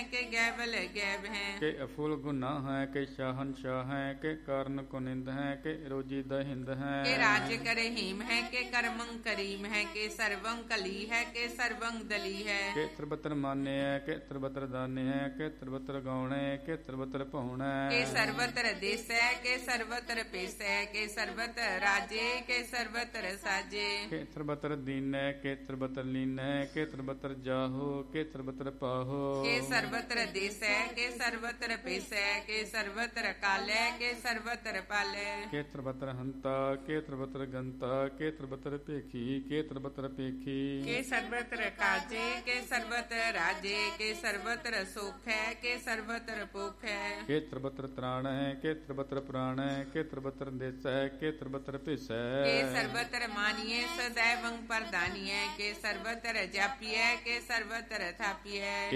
के गैबल गैब हैं। के अफुल गुना है के शाहनशाह है के कारण कुनिंद है के रोजी दहिंद है। के राज्य कर हेम है के कर्मं करीम है के सर्वं कली है के सर्वं दली है। के त्रिबतर मान्य है के त्रिबतर दान्य है के त्रिबतर गौणे के त्रिबतर पहुणे। के सर्वत्र देश है के सर्वत्र पेश है के सर्वत्र राजे के सर्वत्र साजे। के त्रिबतर दीन है के त्रिबतर लीन है के त्रिबतर जाहो के त्रिबतर पाहो। के सर्वत्र देश है के सर्वत्र पेश है के सर्वत्र काल है के सर्वत्र पाल है। के त्रिबतर हंता के त्रिबतर गंता के त्रिबतर पेखी के त्रिबतर पेखी। के सर्वत्र काजे के सर्वत्र राजे के सर्वत्र सुख है के सर्वत्र पुख है। के त्रिबतर त्राण है के त्रिबतर प्राण है के त्रिबतर देश है के त्रिबतर पिस है। के सर्वत्र मानिए सदैवं प्रदानिये के सर्वत्र जापिये के सर्वत्र थापिये।